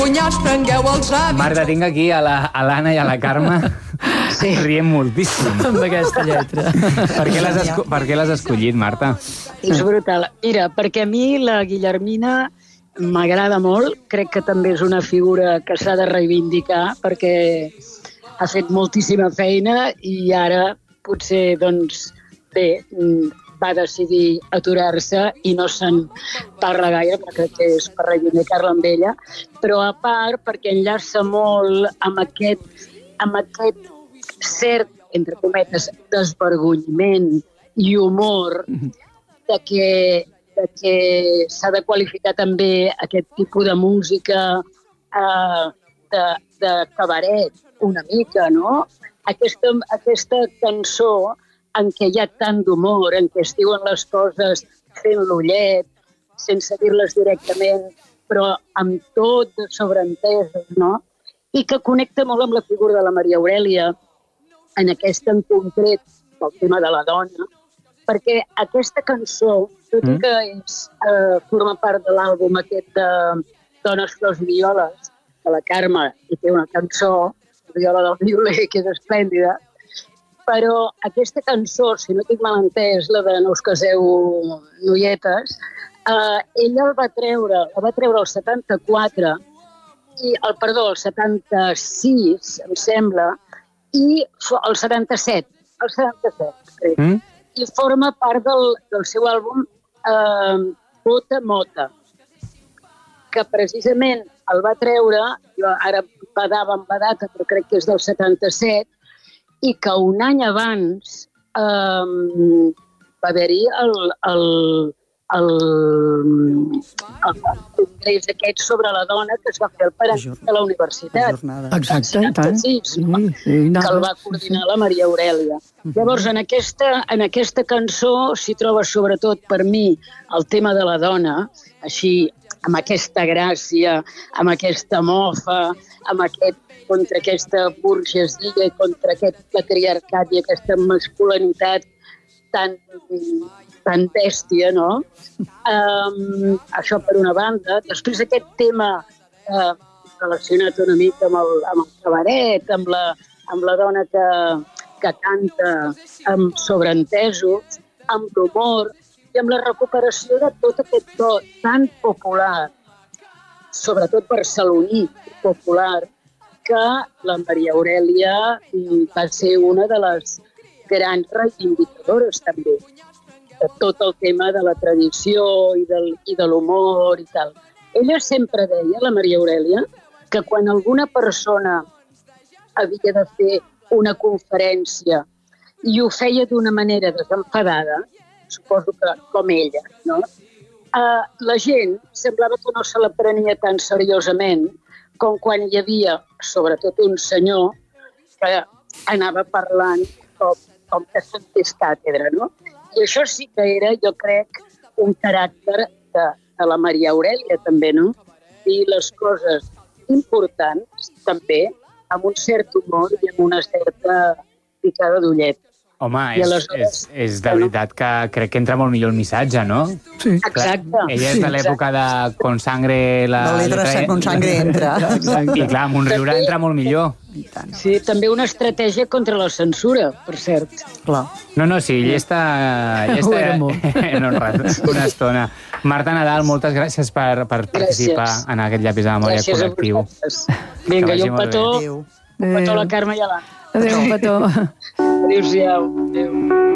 Cunyats, prengueu els hàbits. Marta, tinc aquí a l'Anna i a la Carme rient moltíssim. Amb aquesta lletra. Per què l'has escollit, Marta? És brutal. Mira, perquè a mi la Guillermina m'agrada molt. Crec que també és una figura que s'ha de reivindicar perquè ha fet moltíssima feina i ara potser, doncs, bé, va decidir aturar-se i no se'n parla gaire, perquè crec que és per reivindicar-la amb ella, però a part perquè enllaça molt amb aquest cert, entre cometes, desvergonyiment i humor de que s'ha de qualificar també aquest tipus de música de cabaret, una mica, no? Aquesta cançó en què hi ha tant d'humor, en què es diuen les coses fent l'ullet, sense dir-les directament, però amb tot de sobreenteses, no? I que connecta molt amb la figura de la Maria Aurèlia, en aquesta en concret, el tema de la dona, perquè aquesta cançó, tot i que forma part de l'àlbum aquest de Dones, Flors i Violes, de la Carme, i té una cançó, la Viola del Violer, que és esplèndida, però aquesta cançó, si no tinc mal entès, la de No us caseu noietes, ella la va treure el 74, el 76, em sembla, i el 77, crec. I forma part del seu àlbum Bota Mota, que precisament el va treure, jo ara badava amb la data, però crec que és del 77, i que un any abans va haver-hi el congrés aquest sobre la dona que es va fer al Paranís de la universitat. Exacte, i tant. Que el va coordinar la Maria Aurèlia. Llavors, en aquesta cançó s'hi troba sobretot per mi el tema de la dona, així, amb aquesta gràcia, amb aquesta mofa, contra aquesta burgesia i contra aquest patriarcat i aquesta masculinitat tan bèstia, no? Això per una banda. Després aquest tema relacionat una mica amb el cabaret, amb la dona que canta amb sobreentesos, amb l'humor i amb la recuperació de tot aquest to tan popular, sobretot barceloní popular, que la Maria Aurèlia va ser una de les grans reivindicadores també de tot el tema de la tradició i de l'humor i tal. Ella sempre deia, la Maria Aurèlia, que quan alguna persona havia de fer una conferència i ho feia d'una manera desenfadada, suposo que com ella, no? La gent semblava que no se la prenia tan seriosament com quan hi havia, sobretot, un senyor que anava parlant com que sentés càtedra, no? I això sí que era, jo crec, un caràcter de la Maria Aurèlia, també, no? Dir les coses importants, també, amb un cert humor i amb una certa picada d'ullet. Home, és de veritat que crec que entra molt millor el missatge, no? Sí. Exacte. Ella és de l'època de Con Sangre... La letra Con Sangre entra. I clar, amb un riure entra molt millor. Sí, també una estratègia contra la censura, per cert. Clar. No, sí, ella està Ho era molt. en un rato, una estona. Marta Nadal, moltes gràcies per participar en aquest llapis de memòria col·lectiu. Gràcies a vosaltres. Vinga, i un petó. Un petó a la Carme i a l'Anna. Adéu, un petó. Adéu-siau. Adéu.